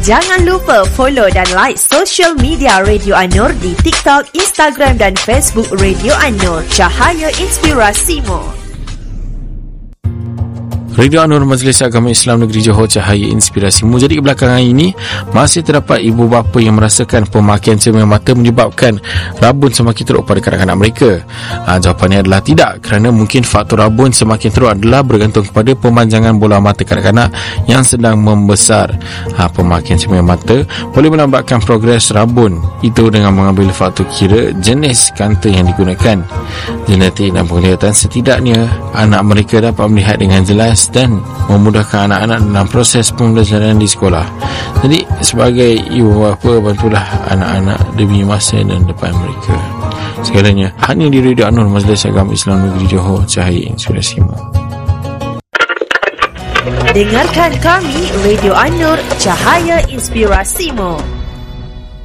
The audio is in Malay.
Jangan lupa follow dan like social media Radio An-Nur di TikTok, Instagram dan Facebook Radio An-Nur. Cahaya Inspirasimu. Radio An-Nur Majlis Agama Islam Negeri Johor, Cahaya Inspirasimu. Jadi belakangan ini masih terdapat ibu bapa yang merasakan pemakaian cermin mata menyebabkan rabun semakin teruk pada kanak-kanak mereka. Jawapannya adalah tidak, kerana mungkin faktor rabun semakin teruk adalah bergantung kepada pemanjangan bola mata kanak-kanak yang sedang membesar. Pemakaian cermin mata boleh melambatkan progres rabun itu dengan mengambil faktor kira jenis kanta yang digunakan, genetik dan penglihatan. Setidaknya anak mereka dapat melihat dengan jelas dan memudahkan anak-anak dalam proses pembelajaran di sekolah. Jadi sebagai ibu bapa, bantulah anak-anak demi masa dan depan mereka. Segalanya hanya di Radio An-Nur Majlis Agama Islam Negeri Johor, Cahaya Inspirasimu. Dengarkan kami Radio An-Nur, Cahaya Inspirasimu.